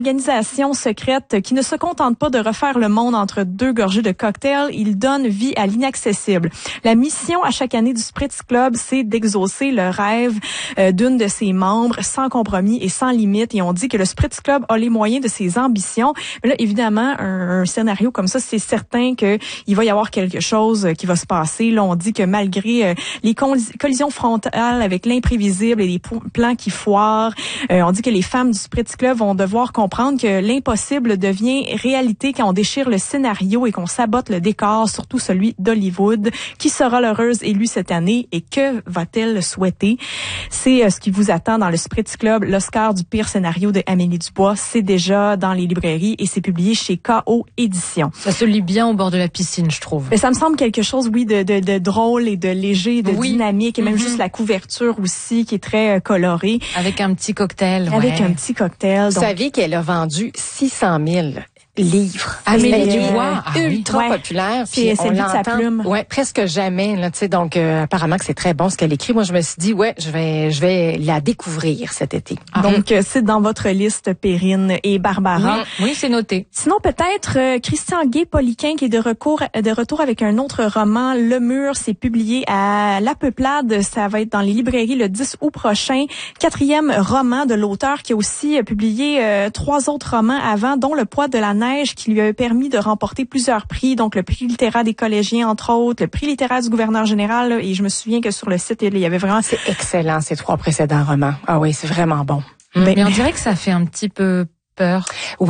Organisation secrète qui ne se contente pas de refaire le monde entre deux gorgées de cocktail, il donne vie à l'inaccessible. La mission à chaque année du Spritz Club, c'est d'exaucer le rêve d'une de ses membres sans compromis et sans limite. Et on dit que le Spritz Club a les moyens de ses ambitions. Mais là, évidemment, un scénario comme ça, c'est certain qu'il va y avoir quelque chose qui va se passer. Là, on dit que malgré les collisions frontales avec l'imprévisible et les plans qui foirent, on dit que les femmes du Spritz Club vont devoir comprendre que l'impossible devient réalité quand on déchire le scénario et qu'on sabote le décor, surtout celui d'Hollywood. Qui sera l'heureuse élue cette année et que va-t-elle souhaiter? C'est ce qui vous attend dans le Spritz Club, l'Oscar du pire scénario de Amélie Dubois. C'est déjà dans les librairies et c'est publié chez K.O. Éditions. Ça se lit bien au bord de la piscine, je trouve. Mais ça me semble quelque chose, oui, de drôle et de léger, de dynamique et même juste la couverture aussi qui est très colorée. Avec un petit cocktail. Avec un petit cocktail. Vous saviez qu'elle a vendu 600 000 livres. Amélie Dubois, ultra populaire. C'est le but de sa plume. Ouais, presque jamais là, tu sais. Donc apparemment que c'est très bon ce qu'elle écrit. Moi, je me suis dit je vais la découvrir cet été. Donc c'est dans votre liste, Perrine et Barbara. Oui, c'est noté. Sinon peut-être Christian Gay-Poliquin qui est de retour avec un autre roman. Le Mur, c'est publié à La Peuplade. Ça va être dans les librairies le 10 août prochain. 4e roman de l'auteur qui a aussi publié 3 autres romans avant, dont Le Poids de la neige qui lui a permis de remporter plusieurs prix, donc le prix littéraire des collégiens entre autres, le prix littéraire du gouverneur général là, et je me souviens que sur le site il y avait vraiment... C'est excellent ces 3 précédents romans. Ah oui, c'est vraiment bon. Mais on dirait que ça fait un petit peu peur.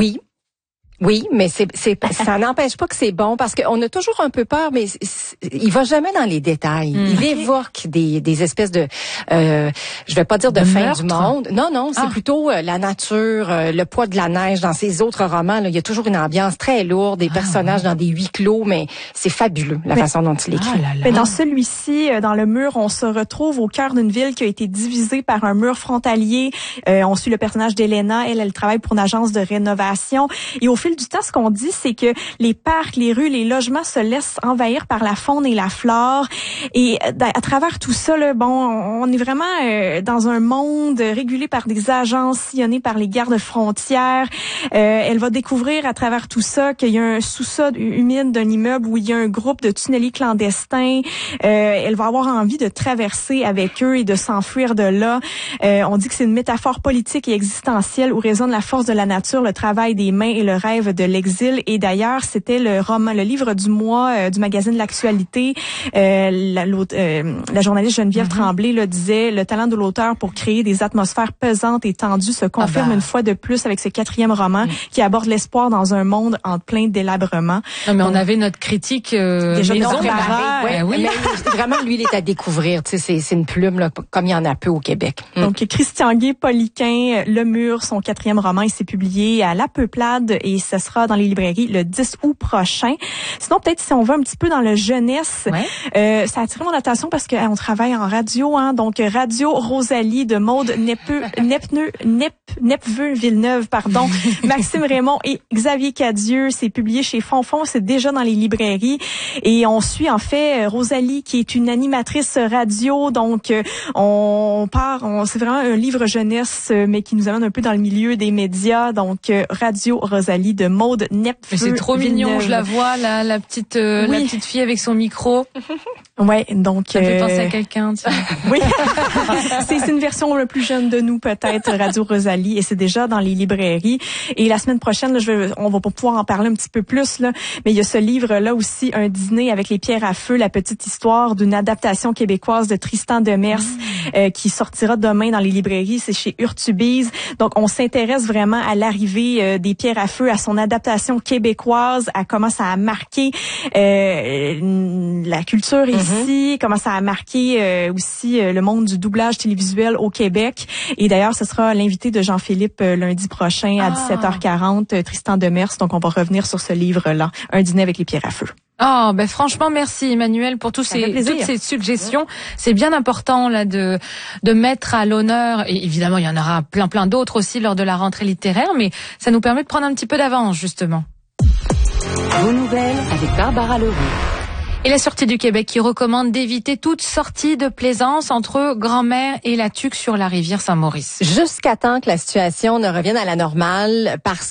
Oui, mais ça n'empêche pas que c'est bon parce qu'on a toujours un peu peur, mais il va jamais dans les détails. Il évoque des espèces de, je vais pas dire de fin du monde. Non, c'est plutôt la nature, le poids de la neige. Dans ses autres romans, là, il y a toujours une ambiance très lourde, des personnages dans des huis clos, mais c'est fabuleux la façon dont il écrit. Mais dans celui-ci, dans Le Mur, on se retrouve au cœur d'une ville qui a été divisée par un mur frontalier. On suit le personnage d'Elena. Elle travaille pour une agence de rénovation. Et au fil du temps, ce qu'on dit, c'est que les parcs, les rues, les logements se laissent envahir par la faune et la flore. Et à travers tout ça, là, on est vraiment dans un monde régulé par des agences sillonnées par les gardes frontières. Elle va découvrir à travers tout ça qu'il y a un sous-sol humide d'un immeuble où il y a un groupe de tunneliers clandestins. Elle va avoir envie de traverser avec eux et de s'enfuir de là. On dit que c'est une métaphore politique et existentielle où résonne la force de la nature, le travail des mains et le rêve de l'exil. Et d'ailleurs, c'était le livre du mois du magazine L'Actualité. La journaliste Geneviève Tremblay disait « Le talent de l'auteur pour créer des atmosphères pesantes et tendues se confirme une fois de plus avec ce 4e roman qui aborde l'espoir dans un monde en plein délabrement. » Non, mais on avait notre critique déjà maison. Oui. Mais vraiment, lui, il est à découvrir. Tu sais, c'est une plume là, comme il y en a peu au Québec. Donc, Christian Gay-Poliquin, Le Mur, son 4e roman, il s'est publié à La Peuplade et ce sera dans les librairies le 10 août prochain. Sinon, peut-être si on va un petit peu dans le jeunesse, ça a attiré mon attention parce qu'on travaille en radio, donc Radio Rosalie de Maude Nepveux-Villeneuve, Maxime Raymond et Xavier Cadieux. C'est publié chez Fonfon, c'est déjà dans les librairies. Et on suit en fait Rosalie qui est une animatrice radio, donc c'est vraiment un livre jeunesse, mais qui nous amène un peu dans le milieu des médias. Donc Radio Rosalie de Maude Nepveux. Mais c'est trop mignon, je la vois, la petite fille avec son micro. Ouais, donc ça me fait penser à quelqu'un. Oui, c'est une version le plus jeune de nous peut-être, Radio Rosalie, et c'est déjà dans les librairies. Et la semaine prochaine, on va pas pouvoir en parler un petit peu plus là, mais il y a ce livre là aussi, Un dîner avec les pierres à feu, la petite histoire d'une adaptation québécoise de Tristan Demers qui sortira demain dans les librairies. C'est chez Urtubise. Donc on s'intéresse vraiment à l'arrivée des pierres à feu, à son adaptation québécoise, à comment ça a marqué la culture ici, comment ça a marqué aussi le monde du doublage télévisuel au Québec. Et d'ailleurs, ce sera l'invité de Jean-Philippe lundi prochain à 17h40, Tristan Demers. Donc, on va revenir sur ce livre-là, Un dîner avec les pierres à feu. Franchement, merci Emmanuel pour toutes ces suggestions. C'est bien important là de mettre à l'honneur, et évidemment il y en aura plein d'autres aussi lors de la rentrée littéraire, mais ça nous permet de prendre un petit peu d'avance justement. Vos nouvelles avec Barbara Leroux. Et la Sûreté du Québec qui recommande d'éviter toute sortie de plaisance entre Grand-Mère et La Tuque sur la rivière Saint-Maurice. Jusqu'à temps que la situation ne revienne à la normale, parce